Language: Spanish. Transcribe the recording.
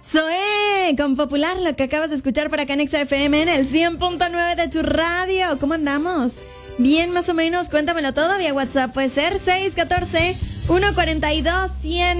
Zoé, con Popular, lo que acabas de escuchar para acá en XFM en el 100.9 de tu radio. ¿Cómo andamos? Bien, más o menos, cuéntamelo todo vía WhatsApp. Puede ser 614-142-100.